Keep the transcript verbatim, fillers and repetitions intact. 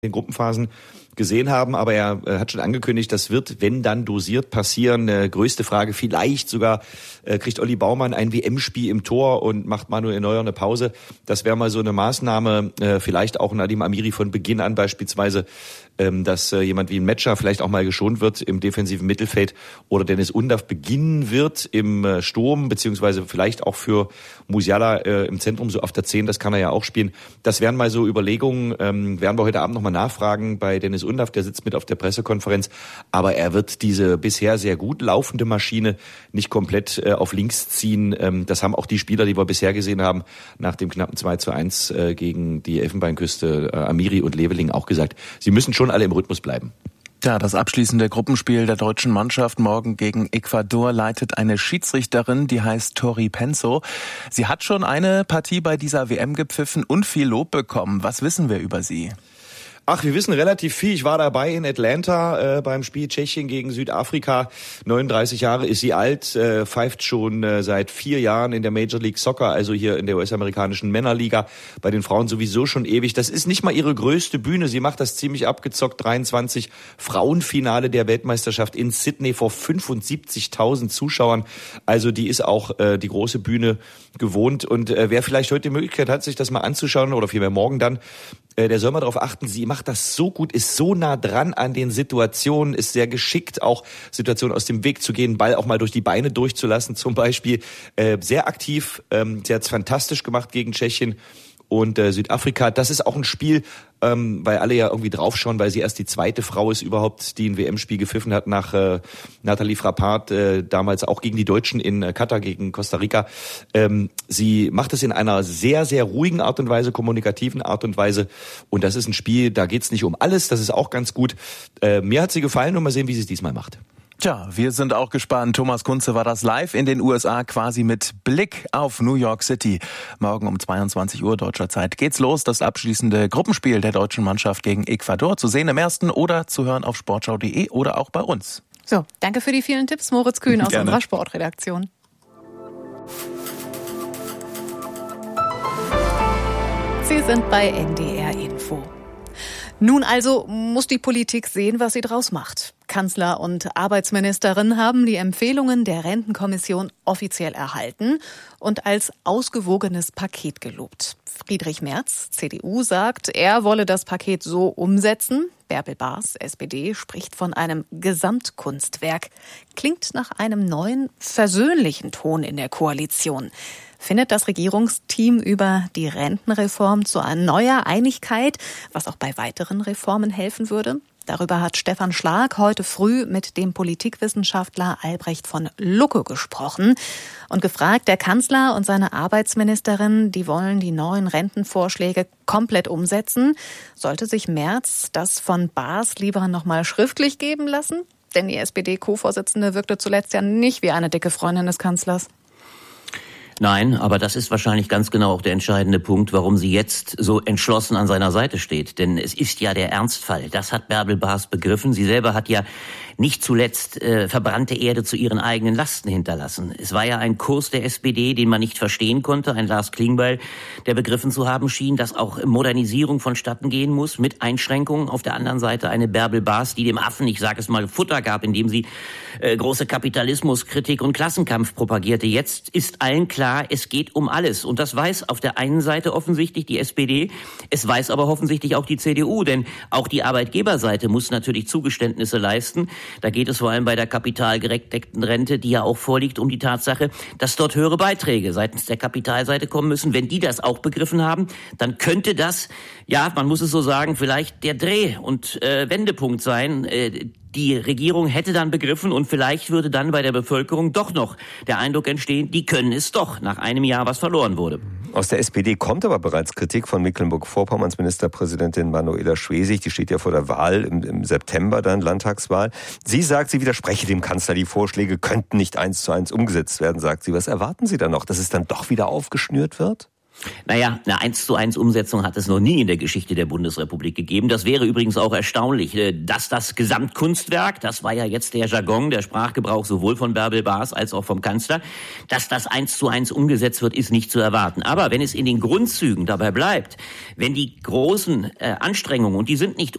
den Gruppenphasen gesehen haben, aber er äh, hat schon angekündigt, das wird, wenn dann dosiert passieren. Äh, größte Frage, vielleicht sogar äh, kriegt Olli Baumann ein W M-Spiel im Tor und macht Manuel Neuer eine Pause. Das wäre mal so eine Maßnahme, äh, vielleicht auch Nadim Amiri von Beginn an beispielsweise, ähm, dass äh, jemand wie ein Metscher vielleicht auch mal geschont wird im defensiven Mittelfeld oder Dennis Undav beginnen wird im äh, Sturm, beziehungsweise vielleicht auch für Musiala äh, im Zentrum so auf der zehn, das kann er ja auch spielen. Das wären mal so Überlegungen, ähm, werden wir heute Abend nochmal nachfragen bei Dennis Undav, der sitzt mit auf der Pressekonferenz, aber er wird diese bisher sehr gut laufende Maschine nicht komplett äh, auf links ziehen. Ähm, das haben auch die Spieler, die wir bisher gesehen haben, nach dem knappen zwei zu eins äh, gegen die Elfenbeinküste, äh, Amiri und Leveling auch gesagt. Sie müssen schon alle im Rhythmus bleiben. Ja, das abschließende Gruppenspiel der deutschen Mannschaft morgen gegen Ecuador leitet eine Schiedsrichterin, die heißt Tori Penso. Sie hat schon eine Partie bei dieser W M gepfiffen und viel Lob bekommen. Was wissen wir über sie? Ach, wir wissen relativ viel. Ich war dabei in Atlanta äh, beim Spiel Tschechien gegen Südafrika. neununddreißig Jahre ist sie alt, äh, pfeift schon äh, seit vier Jahren in der Major League Soccer, also hier in der U S-amerikanischen Männerliga. Bei den Frauen sowieso schon ewig. Das ist nicht mal ihre größte Bühne. Sie macht das ziemlich abgezockt. dreiundzwanzig Frauenfinale der Weltmeisterschaft in Sydney vor fünfundsiebzigtausend Zuschauern. Also die ist auch äh, die große Bühne gewohnt. Und äh, wer vielleicht heute die Möglichkeit hat, sich das mal anzuschauen oder vielmehr morgen dann, der soll mal darauf achten, sie macht das so gut, ist so nah dran an den Situationen, ist sehr geschickt, auch Situationen aus dem Weg zu gehen, Ball auch mal durch die Beine durchzulassen zum Beispiel. Äh, sehr aktiv, ähm, sie hat es fantastisch gemacht gegen Tschechien und äh, Südafrika. Das ist auch ein Spiel, ähm, weil alle ja irgendwie draufschauen, weil sie erst die zweite Frau ist überhaupt, die ein W M-Spiel gepfiffen hat nach äh, Nathalie Frappart, äh, damals auch gegen die Deutschen in äh, Katar, gegen Costa Rica. Ähm, sie macht es in einer sehr, sehr ruhigen Art und Weise, kommunikativen Art und Weise. Und das ist ein Spiel, da geht's nicht um alles, das ist auch ganz gut. Äh, mir hat sie gefallen und mal sehen, wie sie es diesmal macht. Tja, wir sind auch gespannt. Thomas Kunze war das live in den U S A, quasi mit Blick auf New York City. Morgen um zweiundzwanzig Uhr deutscher Zeit geht's los. Das abschließende Gruppenspiel der deutschen Mannschaft gegen Ecuador. Zu sehen im ersten oder zu hören auf sportschau punkt de oder auch bei uns. So, danke für die vielen Tipps, Moritz Kühn aus Gerne. unserer Sportredaktion. Sie sind bei N D R Info. Nun also muss die Politik sehen, was sie draus macht. Kanzler und Arbeitsministerin haben die Empfehlungen der Rentenkommission offiziell erhalten und als ausgewogenes Paket gelobt. Friedrich Merz, C D U, sagt, er wolle das Paket so umsetzen. Bärbel Baas, S P D, spricht von einem Gesamtkunstwerk. Klingt nach einem neuen, versöhnlichen Ton in der Koalition. Findet das Regierungsteam über die Rentenreform zu einer neuer Einigkeit, was auch bei weiteren Reformen helfen würde? Darüber hat Stefan Schlag heute früh mit dem Politikwissenschaftler Albrecht von Lucke gesprochen und gefragt, der Kanzler und seine Arbeitsministerin, die wollen die neuen Rentenvorschläge komplett umsetzen. Sollte sich Merz das von Baas lieber noch mal schriftlich geben lassen? Denn die S P D-Co-Vorsitzende wirkte zuletzt ja nicht wie eine dicke Freundin des Kanzlers. Nein, aber das ist wahrscheinlich ganz genau auch der entscheidende Punkt, warum sie jetzt so entschlossen an seiner Seite steht. Denn es ist ja der Ernstfall. Das hat Bärbel Baas begriffen. Sie selber hat ja nicht zuletzt äh, verbrannte Erde zu ihren eigenen Lasten hinterlassen. Es war ja ein Kurs der S P D, den man nicht verstehen konnte. Ein Lars Klingbeil, der begriffen zu haben schien, dass auch Modernisierung vonstatten gehen muss mit Einschränkungen. Auf der anderen Seite eine Bärbel Baas, die dem Affen, ich sage es mal, Futter gab, indem sie äh, große Kapitalismuskritik und Klassenkampf propagierte. Jetzt ist allen klar, es geht um alles. Und das weiß auf der einen Seite offensichtlich die S P D, es weiß aber offensichtlich auch die C D U, denn auch die Arbeitgeberseite muss natürlich Zugeständnisse leisten. Da geht es vor allem bei der kapitalgedeckten Rente, die ja auch vorliegt, um die Tatsache, dass dort höhere Beiträge seitens der Kapitalseite kommen müssen. Wenn die das auch begriffen haben, dann könnte das, ja, man muss es so sagen, vielleicht der Dreh- und äh, Wendepunkt sein. Äh, Die Regierung hätte dann begriffen und vielleicht würde dann bei der Bevölkerung doch noch der Eindruck entstehen, die können es doch, nach einem Jahr, was verloren wurde. Aus der S P D kommt aber bereits Kritik von Mecklenburg-Vorpommerns Ministerpräsidentin Manuela Schwesig. Die steht ja vor der Wahl im, im September, dann Landtagswahl. Sie sagt, sie widerspreche dem Kanzler. Die Vorschläge könnten nicht eins zu eins umgesetzt werden, sagt sie. Was erwarten Sie dann noch, dass es dann doch wieder aufgeschnürt wird? Naja, eine eins zu eins Umsetzung hat es noch nie in der Geschichte der Bundesrepublik gegeben. Das wäre übrigens auch erstaunlich, dass das Gesamtkunstwerk, das war ja jetzt der Jargon, der Sprachgebrauch sowohl von Bärbel Baas als auch vom Kanzler, dass das eins zu eins umgesetzt wird, ist nicht zu erwarten. Aber wenn es in den Grundzügen dabei bleibt, wenn die großen äh, Anstrengungen, und die sind nicht